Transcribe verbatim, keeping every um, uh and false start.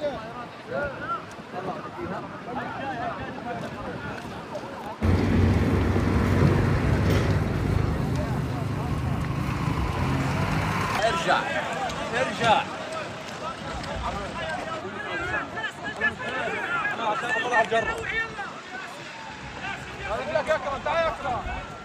ارجع ارجع. انا عشان اجرب. اقول لك يا اكرم، تعال يا اكرم.